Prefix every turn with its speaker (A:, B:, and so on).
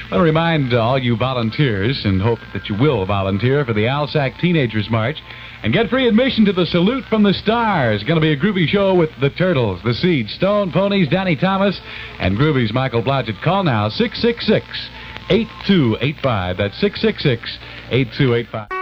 A: I want to remind all you volunteers and hope that you will volunteer for the Alsac Teenagers March and get free admission to the Salute from the Stars. It's going to be a groovy show with the Turtles, the Seeds, Stone Ponies, Danny Thomas, and Groovy's Michael Blodgett. Call now, 666-8285. That's 666-8285.